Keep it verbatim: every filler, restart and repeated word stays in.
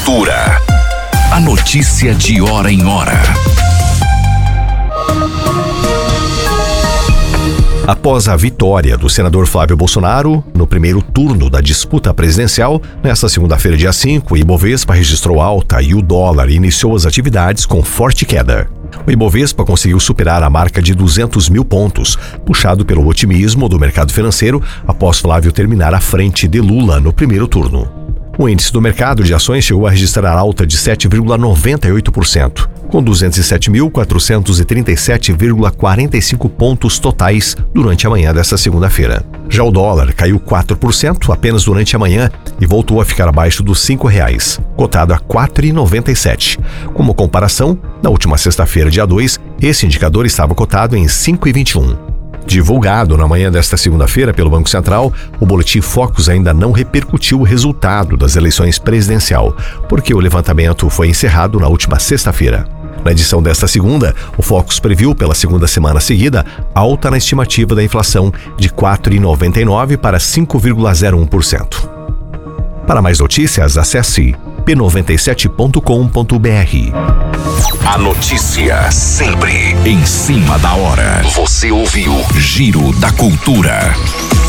Cultura. A notícia de hora em hora. Após a vitória do senador Flávio Bolsonaro no primeiro turno da disputa presidencial, nesta segunda-feira, dia cinco, o Ibovespa registrou alta e o dólar iniciou as atividades com forte queda. O Ibovespa conseguiu superar a marca de duzentos mil pontos, puxado pelo otimismo do mercado financeiro após Flávio terminar à frente de Lula no primeiro turno. O índice do mercado de ações chegou a registrar alta de sete vírgula noventa e oito por cento, com duzentos e sete mil, quatrocentos e trinta e sete vírgula quarenta e cinco pontos totais durante a manhã desta segunda-feira. Já o dólar caiu quatro por cento apenas durante a manhã e voltou a ficar abaixo dos cinco reais, cotado a quatro reais e noventa e sete centavos. Como comparação, na última sexta-feira, dia dois, esse indicador estava cotado em cinco reais e vinte e um centavos. Divulgado na manhã desta segunda-feira pelo Banco Central, o Boletim Focus ainda não repercutiu o resultado das eleições presidencial, porque o levantamento foi encerrado na última sexta-feira. Na edição desta segunda, o Focus previu pela segunda semana seguida alta na estimativa da inflação de quatro reais e noventa e nove centavos para cinco vírgula zero um por cento. Para mais notícias, acesse p noventa e sete ponto com ponto b r. A notícia sempre em cima da hora. Você ouviu Giro da Cultura.